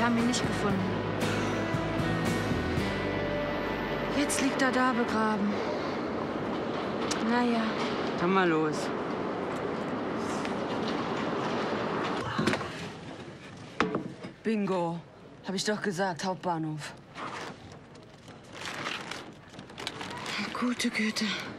Sie haben ihn nicht gefunden. Jetzt liegt er da begraben. Naja. Dann mal los. Bingo. Hab ich doch gesagt, Hauptbahnhof. Gute Güte.